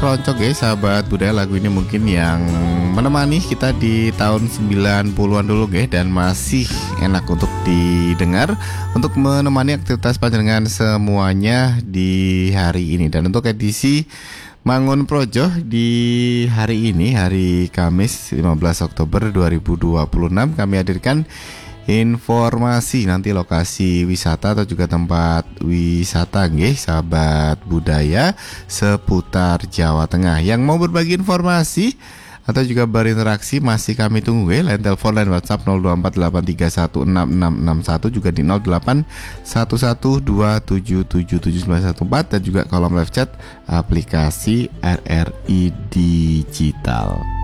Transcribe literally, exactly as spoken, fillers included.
keroncong ya sahabat budaya. Lagu ini mungkin yang menemani kita di tahun sembilan puluhan dulu ya, dan masih enak untuk didengar untuk menemani aktivitas panjenengan semuanya di hari ini. Dan untuk edisi Mangun Projo di hari ini, hari Kamis lima belas Oktober dua ribu dua puluh enam, kami hadirkan informasi nanti lokasi wisata atau juga tempat wisata nggih sahabat budaya seputar Jawa Tengah. Yang mau berbagi informasi atau juga berinteraksi masih kami tunggu ya. Line telepon dan WhatsApp nol dua empat delapan tiga satu enam enam enam satu, juga di nol delapan satu satu dua tujuh tujuh tujuh sembilan satu empat, dan juga kolom live chat aplikasi R R I Digital.